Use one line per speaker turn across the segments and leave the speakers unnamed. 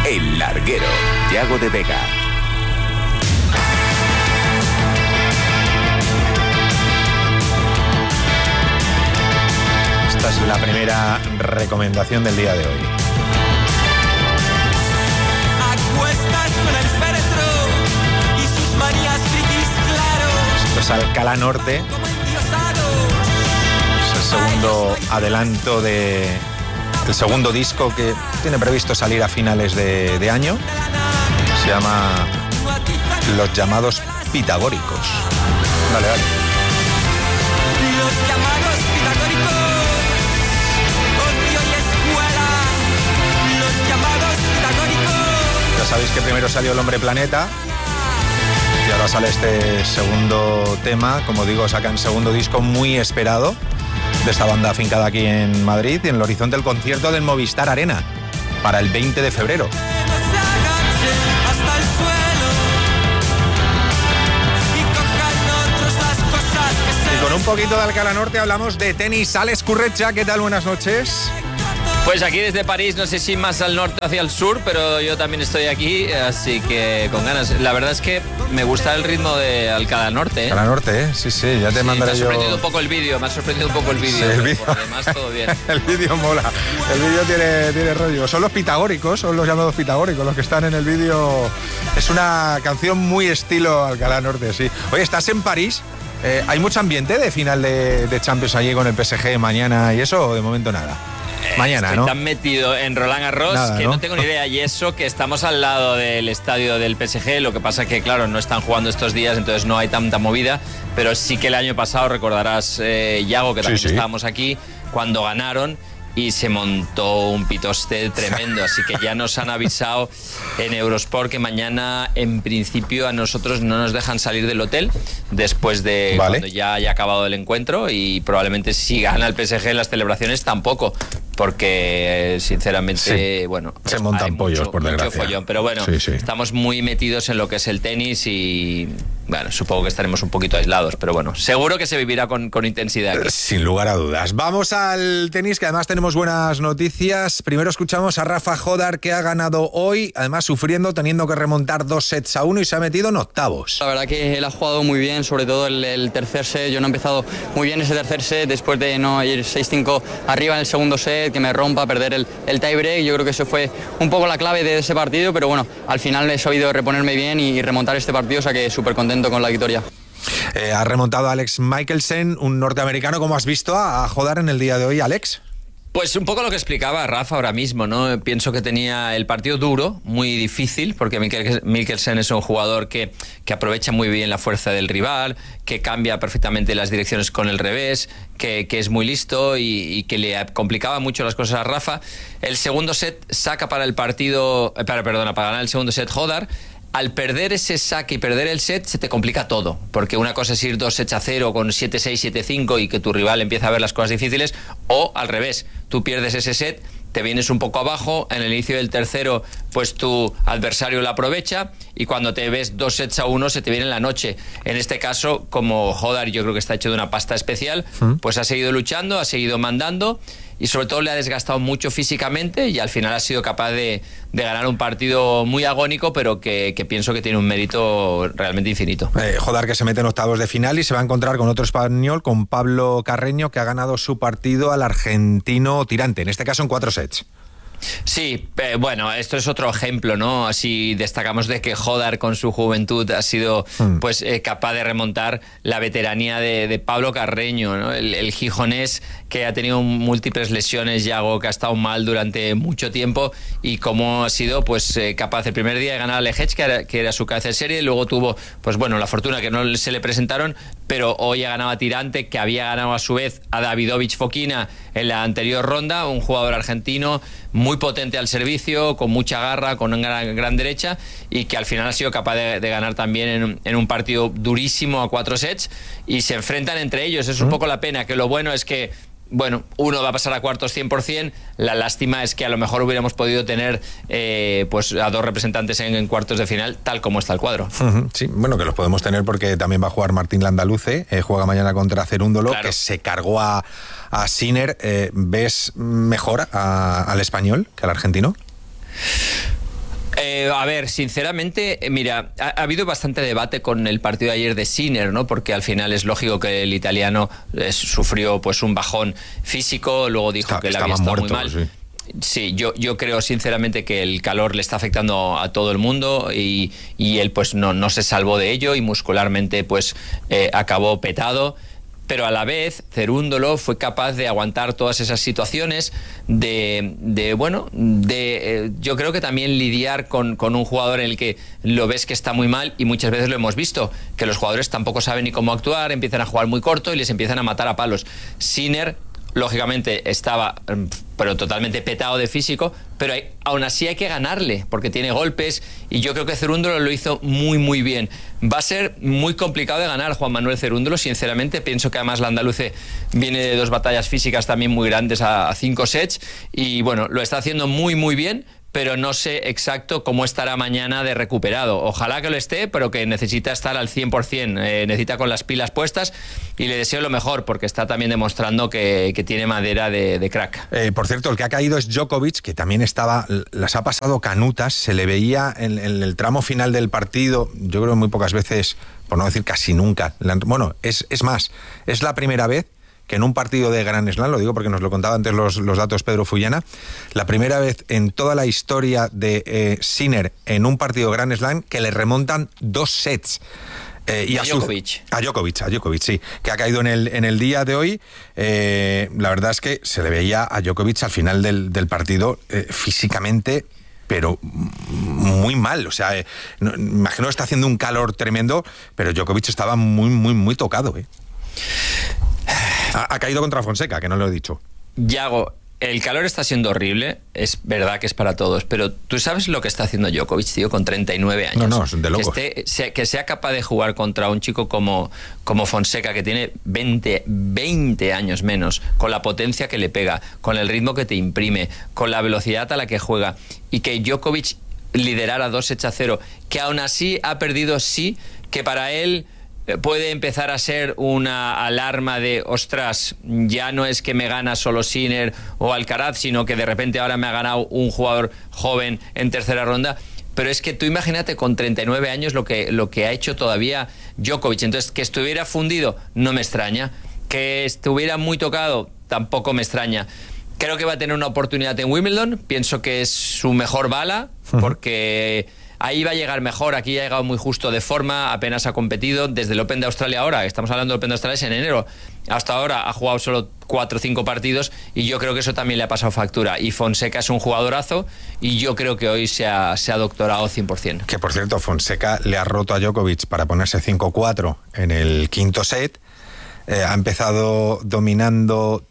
El Larguero, Yago de Vega.
Esta es la primera recomendación del día de hoy.
Acuestas con el féretro y sus manías frikis claros.
Esto es Alcalá Norte. Es el segundo adelanto del segundo disco que tiene previsto salir a finales de año. Se llama Los Llamados Pitagóricos. Vale.
Los llamados pitagóricos. Ocio y escuela. Los llamados pitagóricos.
Ya sabéis que primero salió El Hombre Planeta y ahora sale este segundo tema. Como digo, sacan segundo disco muy esperado de esta banda afincada aquí en Madrid y en el horizonte el concierto del Movistar Arena para el 20 de febrero. Y con un poquito de Alcalá Norte hablamos de tenis. Alex Currecha, ¿qué tal? Buenas noches.
Pues aquí desde París, no sé si más al norte o hacia el sur, pero yo también estoy aquí, así que con ganas. La verdad es que me gusta el ritmo de Alcalá Norte.
Alcalá Norte, sí, ya te mandaré yo.
Me ha sorprendido un poco el vídeo,
Sí, el vídeo.
Por demás todo bien.
El vídeo mola, el vídeo tiene rollo. Son los pitagóricos, son los llamados pitagóricos los que están en el vídeo. Es una canción muy estilo Alcalá Norte, sí. Oye, ¿estás en París? ¿Hay mucho ambiente de final de Champions allí con el PSG mañana y eso o de momento nada? Mañana,
Estoy
¿no?
tan metido en Roland Garros
Nada,
que
¿no?
no tengo ni idea. Y eso que estamos al lado del estadio del PSG, lo que pasa que, claro, no están jugando estos días, entonces no hay tanta movida. Pero sí que el año pasado, recordarás, Yago, que también estábamos aquí, cuando ganaron y se montó un pitoste tremendo. Así que ya nos han avisado en Eurosport que mañana, en principio, a nosotros no nos dejan salir del hotel después de cuando ya haya acabado el encuentro, y probablemente si gana el PSG en las celebraciones tampoco, porque sinceramente, bueno,
se montan pollos,
mucho,
por desgracia.
mucho follón, pero bueno, estamos muy metidos en lo que es el tenis y bueno, supongo que estaremos un poquito aislados, pero bueno, seguro que se vivirá con intensidad aquí.
Sin lugar a dudas. Vamos al tenis, que además tenemos buenas noticias. Primero escuchamos a Rafa Jodar, que ha ganado hoy, además sufriendo, teniendo que remontar 2-1 y se ha metido en octavos.
La verdad que él ha jugado muy bien, sobre todo el tercer set. Yo no he empezado muy bien ese tercer set, después de no ir 6-5 arriba en el segundo set, que me rompa, perder el tiebreak. Yo creo que eso fue un poco la clave de ese partido, pero bueno, al final he sabido reponerme bien y remontar este partido, o sea que súper contento con la victoria.
Ha remontado a Alex Michelsen, un norteamericano. ¿Cómo has visto a Jodar en el día de hoy, Alex?
Pues un poco lo que explicaba Rafa ahora mismo, ¿no? Pienso que tenía el partido duro, muy difícil, porque Michelsen es un jugador que aprovecha muy bien la fuerza del rival, que cambia perfectamente las direcciones con el revés, que es muy listo y que le complicaba mucho las cosas a Rafa. El segundo set saca para ganar el segundo set Jodar. Al perder ese saque y perder el set, se te complica todo, porque una cosa es ir 2-0 con 7-6, 7-5 y que tu rival empieza a ver las cosas difíciles, o al revés, tú pierdes ese set, te vienes un poco abajo, en el inicio del tercero, pues tu adversario lo aprovecha y cuando te ves 2-1 se te viene en la noche. En este caso, como Jodar yo creo que está hecho de una pasta especial, pues ha seguido luchando, ha seguido mandando y sobre todo le ha desgastado mucho físicamente y al final ha sido capaz de ganar un partido muy agónico, pero que pienso que tiene un mérito realmente infinito.
Jodar, que se mete en octavos de final y se va a encontrar con otro español, con Pablo Carreño, que ha ganado su partido al argentino tirante, en este caso en 4 sets.
Sí, bueno, esto es otro ejemplo, ¿no? Así destacamos de que Jodar con su juventud ha sido pues capaz de remontar la veteranía de Pablo Carreño, ¿no? El gijonés que ha tenido múltiples lesiones, Yago, que ha estado mal durante mucho tiempo y cómo ha sido pues capaz el primer día de ganar a Lehech, que era su cabeza de serie, y luego tuvo pues bueno la fortuna que no se le presentaron, pero hoy ha ganado a Tirante, que había ganado a su vez a Davidovich Fokina en la anterior ronda, un jugador argentino muy potente al servicio, con mucha garra, con una gran derecha y que al final ha sido capaz de ganar también en un partido durísimo a 4 sets y se enfrentan entre ellos. Es un poco la pena, que lo bueno es que bueno, uno va a pasar a cuartos 100%, la lástima es que a lo mejor hubiéramos podido tener pues a 2 representantes en cuartos de final, tal como está el cuadro.
Sí, bueno, que los podemos tener porque también va a jugar Martín Landaluce, juega mañana contra Cerúndolo, claro, que se cargó a Sinner. ¿Ves mejor al español que al argentino?
A ver, sinceramente, mira, ha habido bastante debate con el partido de ayer de Sinner, ¿no? Porque al final es lógico que el italiano sufrió pues un bajón físico, luego dijo que le había estado muy mal. Sí. Sí, yo creo sinceramente que el calor le está afectando a todo el mundo y él pues no se salvó de ello y muscularmente pues acabó petado. Pero a la vez Cerúndolo fue capaz de aguantar todas esas situaciones yo creo que también lidiar con un jugador en el que lo ves que está muy mal, y muchas veces lo hemos visto, que los jugadores tampoco saben ni cómo actuar, empiezan a jugar muy corto y les empiezan a matar a palos. Sinner, lógicamente, estaba pero totalmente petado de físico, pero aún así hay que ganarle, porque tiene golpes, y yo creo que Cerúndolo lo hizo muy, muy bien. Va a ser muy complicado de ganar Juan Manuel Cerúndolo, sinceramente. Pienso que además la andaluce viene de 2 batallas físicas también muy grandes a 5 sets, y bueno, lo está haciendo muy, muy bien, pero no sé exacto cómo estará mañana de recuperado. Ojalá que lo esté, pero que necesita estar al 100%, necesita con las pilas puestas, y le deseo lo mejor, porque está también demostrando que tiene madera de crack.
Por cierto, el que ha caído es Djokovic, que también las ha pasado canutas, se le veía en el tramo final del partido, yo creo muy pocas veces, por no decir casi nunca. Bueno, es más, es la primera vez que en un partido de Grand Slam, lo digo porque nos lo contaba antes los datos Pedro Fullana, la primera vez en toda la historia de Sinner en un partido de Grand Slam que le remontan 2 sets. Y a Djokovic, sí, que ha caído en el día de hoy. La verdad es que se le veía a Djokovic al final del partido físicamente, pero muy mal. O sea, imagino que está haciendo un calor tremendo, pero Djokovic estaba muy, muy, muy tocado. Ha caído contra Fonseca, que no lo he dicho.
Yago, el calor está siendo horrible, es verdad que es para todos, pero ¿tú sabes lo que está haciendo Djokovic, tío, con 39 años?
No, es de locos.
Que sea capaz de jugar contra un chico como Fonseca, que tiene 20 años menos, con la potencia que le pega, con el ritmo que te imprime, con la velocidad a la que juega, y que Djokovic liderara 2-0, que aún así ha perdido, sí, que para él puede empezar a ser una alarma de, ostras, ya no es que me gana solo Sinner o Alcaraz, sino que de repente ahora me ha ganado un jugador joven en tercera ronda. Pero es que tú imagínate con 39 años lo que ha hecho todavía Djokovic. Entonces, que estuviera fundido no me extraña, que estuviera muy tocado tampoco me extraña. Creo que va a tener una oportunidad en Wimbledon, pienso que es su mejor bala, porque ahí va a llegar mejor. Aquí ha llegado muy justo de forma, apenas ha competido desde el Open de Australia. Ahora estamos hablando del Open de Australia, es en enero, hasta ahora ha jugado solo 4 o 5 partidos, y yo creo que eso también le ha pasado factura. Y Fonseca es un jugadorazo, y yo creo que hoy se ha doctorado 100%.
Que por cierto, Fonseca le ha roto a Djokovic para ponerse 5-4 en el quinto set. Ha empezado dominando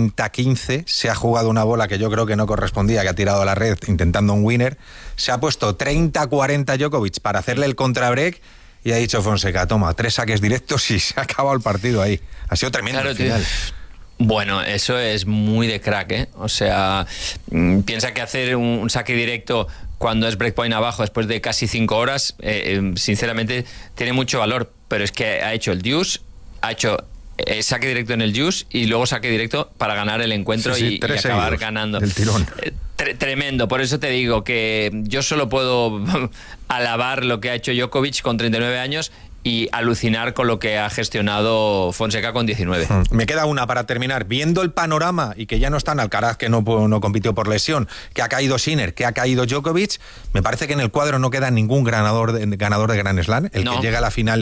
30-15, se ha jugado una bola que yo creo que no correspondía, que ha tirado a la red intentando un winner, se ha puesto 30-40 Djokovic para hacerle el contrabreak, y ha dicho Fonseca, toma, 3 saques directos, y se ha acabado el partido ahí. Ha sido tremendo, claro, el final.
Bueno, eso es muy de crack, ¿eh? O sea, piensa que hacer un saque directo cuando es breakpoint abajo después de casi 5 horas, sinceramente tiene mucho valor, pero es que ha hecho el deuce, ha hecho saque directo en el juice y luego saque directo para ganar el encuentro, y acabar ganando.
El tirón.
Tremendo, por eso te digo que yo solo puedo alabar lo que ha hecho Djokovic con 39 años y alucinar con lo que ha gestionado Fonseca con 19.
Me queda una para terminar. Viendo el panorama, y que ya no está en Alcaraz, que no compitió por lesión, que ha caído Sinner, que ha caído Djokovic, me parece que en el cuadro no queda ningún ganador de Grand Slam. El que llega a la final,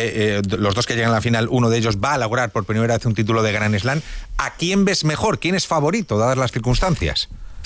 los dos que llegan a la final, uno de ellos va a lograr por primera vez un título de Grand Slam. ¿A quién ves mejor? ¿Quién es favorito, dadas las circunstancias?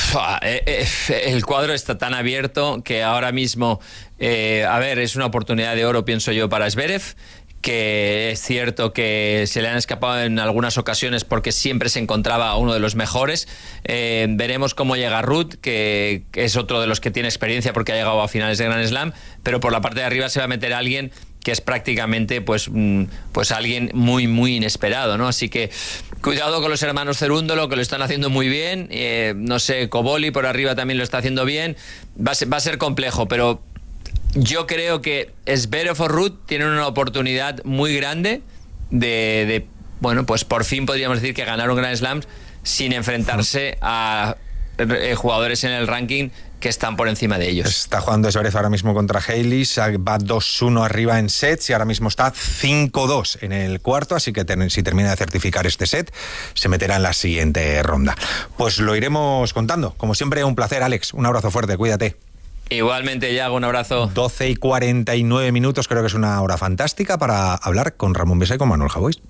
El cuadro está tan abierto que ahora mismo, es una oportunidad de oro, pienso yo, para Zverev, que es cierto que se le han escapado en algunas ocasiones porque siempre se encontraba a uno de los mejores. Veremos cómo llega Ruud, que es otro de los que tiene experiencia porque ha llegado a finales de Grand Slam, pero por la parte de arriba se va a meter alguien que es prácticamente pues alguien muy, muy inesperado, ¿no? Así que cuidado con los hermanos Cerúndolo, que lo están haciendo muy bien. No sé, Cobolli por arriba también lo está haciendo bien. Va a ser complejo, pero yo creo que Zverev o Ruud tienen una oportunidad muy grande de pues por fin podríamos decir que ganaron Grand Slams sin enfrentarse a jugadores en el ranking están por encima de ellos.
Está jugando Zverev ahora mismo contra Hayles, va 2-1 arriba en sets y ahora mismo está 5-2 en el cuarto, así que si termina de certificar este set, se meterá en la siguiente ronda. Pues lo iremos contando. Como siempre, un placer, Alex. Un abrazo fuerte, cuídate.
Igualmente, Yago, un abrazo.
12:49, creo que es una hora fantástica para hablar con Ramón Besa y con Manuel Javois.